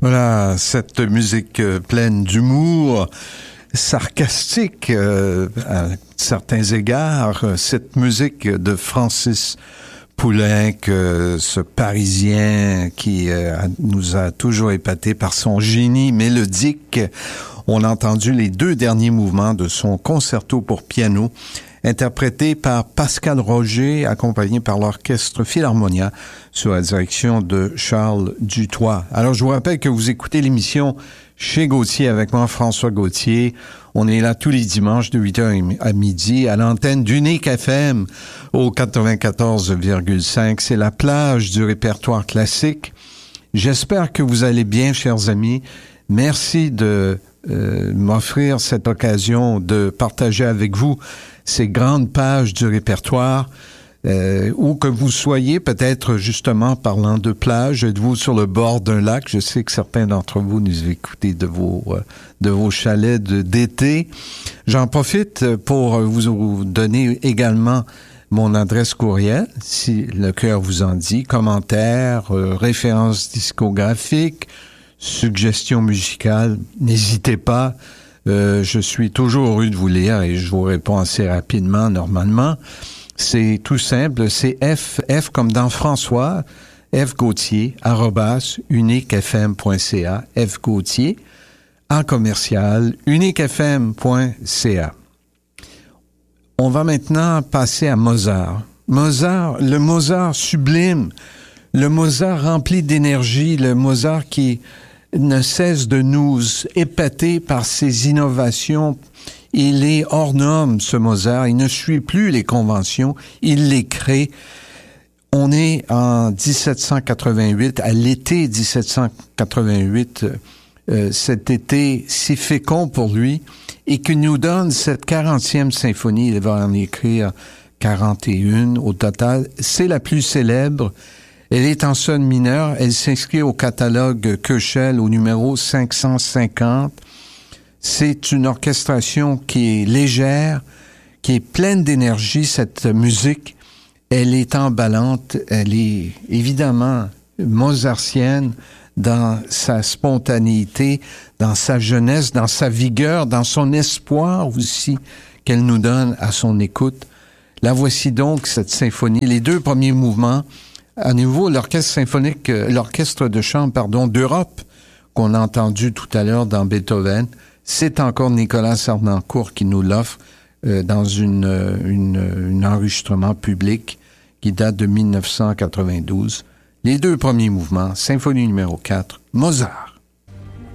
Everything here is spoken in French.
Voilà, cette musique pleine d'humour, sarcastique à certains égards, cette musique de Francis Poulenc, ce Parisien qui nous a toujours épaté par son génie mélodique. On a entendu les deux derniers mouvements de son concerto pour piano, interprété par Pascal Roger, accompagné par l'Orchestre Philharmonia, sous la direction de Charles Dutoit. Alors, je vous rappelle que vous écoutez l'émission Chez Gauthier avec moi, François Gauthier. On est là tous les dimanches de 8h à midi à l'antenne d'Unique FM au 94,5. C'est la plage du répertoire classique. J'espère que vous allez bien, chers amis. Merci de m'offrir cette occasion de partager avec vous ces grandes pages du répertoire, où que vous soyez, peut-être justement parlant de plage, êtes-vous sur le bord d'un lac? Je sais que certains d'entre vous nous écoutez de vos chalets d'été. J'en profite pour vous donner également mon adresse courriel, si le cœur vous en dit, commentaires, références discographiques, suggestions musicales, n'hésitez pas. Je suis toujours heureux de vous lire et je vous réponds assez rapidement, normalement. C'est tout simple, c'est F comme dans François, fgauthier, @uniquefm.ca, fgauthier, uniquefm.ca. On va maintenant passer à Mozart. Le Mozart sublime, le Mozart rempli d'énergie, le Mozart qui ne cesse de nous épater par ses innovations. Il est hors norme, ce Mozart. Il ne suit plus les conventions. Il les crée. On est en 1788, à l'été 1788, cet été si fécond pour lui, et qui nous donne cette 40e symphonie. Il va en écrire 41 au total. C'est la plus célèbre. Elle est en sol mineur. Elle s'inscrit au catalogue Köchel au numéro 550. C'est une orchestration qui est légère, qui est pleine d'énergie, cette musique. Elle est emballante. Elle est évidemment mozartienne dans sa spontanéité, dans sa jeunesse, dans sa vigueur, dans son espoir aussi qu'elle nous donne à son écoute. La voici donc, cette symphonie. Les deux premiers mouvements. À nouveau, l'orchestre de chambre, d'Europe, qu'on a entendu tout à l'heure dans Beethoven, c'est encore Nicolas Sarnancourt qui nous l'offre dans un enregistrement public qui date de 1992. Les deux premiers mouvements, symphonie numéro 4, Mozart.